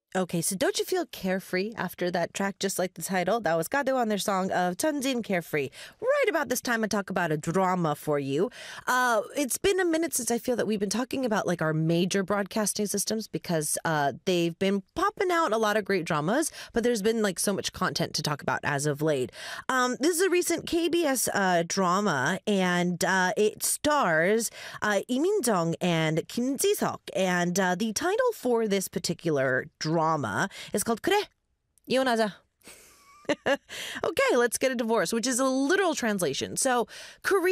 Okay, so don't you feel carefree after that track, just like the title? That was Gado on their song of Chunjin Carefree. Right about this time, I talk about a drama for you. It's been a minute since I feel that we've been talking about like our major broadcasting systems because they've been popping out a lot of great dramas, but there's been like so much content to talk about as of late. This is a recent KBS drama, and it stars Lee Min-jung and Kim Ji-seok. And the title for this particular drama is called 그래, 이혼하자. Okay, let's get a divorce, which is a literal translation. So, Korea